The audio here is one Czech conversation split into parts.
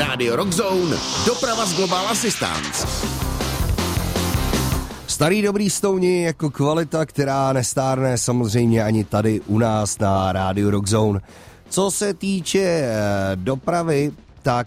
Radio Rockzone, doprava z Global Assistance. Starý dobrý stouni jako kvalita, která nestárne samozřejmě ani tady u nás na Radio Rockzone. Co se týče dopravy, tak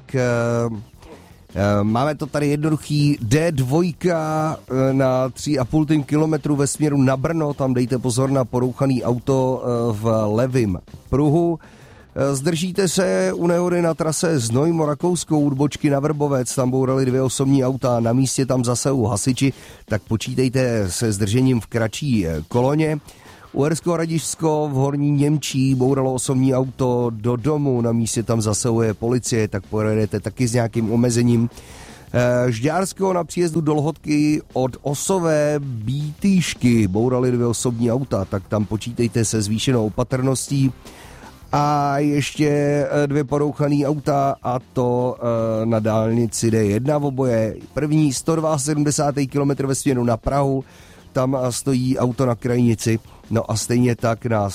máme to tady jednoduchý D2 na 3,5 kilometru ve směru na Brno, tam dejte pozor na porouchaný auto v levém pruhu. Zdržíte se u nehody na trase Znojmo-Rakouskou od bočky na Vrbovec, tam bourali 2 osobní auta, na místě tam zase hasiči, tak počítejte se zdržením v kratší koloně. Uhersko-Hradišťsko v Horní Němčí bouralo osobní auto do domu, na místě tam zasahuje policie, tak pojedete taky s nějakým omezením. Žďársko na příjezdu do Lhotky od Osové Bítýšky bourali 2 osobní auta, tak tam počítejte se zvýšenou opatrností. A ještě 2 porouchaný auta, a to na dálnici D1 oboje. První 172. kilometr ve směru na Prahu, tam stojí auto na krajnici. No a stejně tak na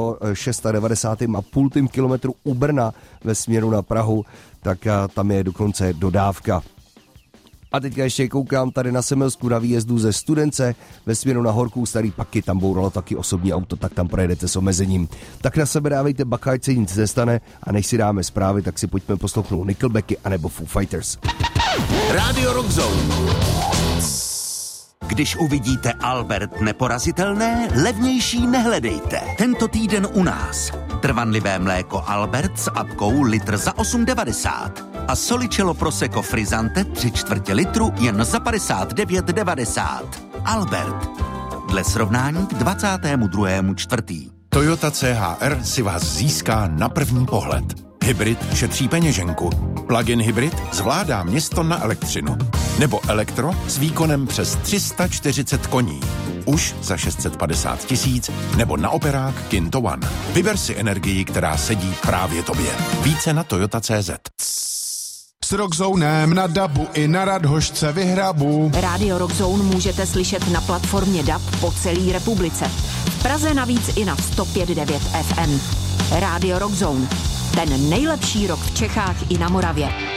196,5 kilometru u Brna ve směru na Prahu, tak tam je dokonce dodávka. A teďka ještě koukám tady na Semilsku na výjezdu ze Studence ve směru na Horkou Starý Paky, tam bouralo taky osobní auto, tak tam projedete s omezením. Tak na sebe dávejte bacha, ať se nic nestane, a než si dáme zprávy, tak si pojďme poslouchnout Nickelbacky anebo Foo Fighters. Radio Rockzone. Když uvidíte Albert neporazitelné, levnější nehledejte. Tento týden u nás. Trvanlivé mléko Albert s apkou litr za 8,90. A Solicello Prosecco Frizzante 3/4 litru jen za 59,90. Albert. Dle srovnání k 22.4. Toyota CHR si vás získá na první pohled. Hybrid šetří peněženku. Plug-in hybrid zvládá město na elektřinu. Nebo elektro s výkonem přes 340 koní. Už za 650 000, nebo na operák Kinto One. Vyber si energii, která sedí právě tobě. Více na Toyota.cz. S Rockzonem na dabu i na Radhošce vyhrabu. Radio Rockzone můžete slyšet na platformě DAB po celé republice. V Praze navíc i na 105,9 FM. Radio Rockzone. Ten nejlepší rock v Čechách i na Moravě.